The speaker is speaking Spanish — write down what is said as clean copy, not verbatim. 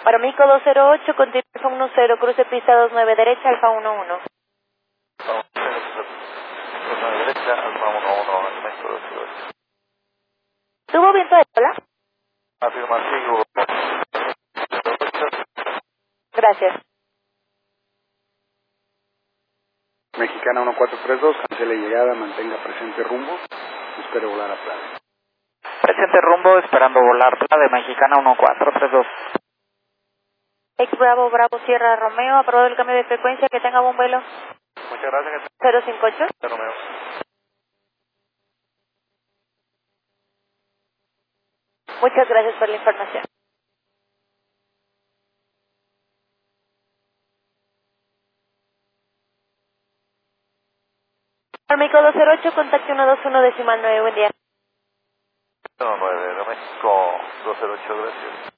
México 208, continúa Alfa 10, cruce pista 29 derecha, Alfa 11. Derecha, Alfa 11, México 208. ¿Tuvo viento de cola? Afirmativo. Gracias. Mexicana 1432, cancele llegada, mantenga presente rumbo, espere volar a playa. Presente rumbo, esperando volar, Playa de Mexicana 1432. Ex Bravo, Bravo, Sierra Romeo, aprobado el cambio de frecuencia, que tenga buen vuelo. Muchas gracias. 058. Romeo. Muchas gracias por la información. México 208, contacto 121 decimal 9, buen día. 9 de México 208, gracias.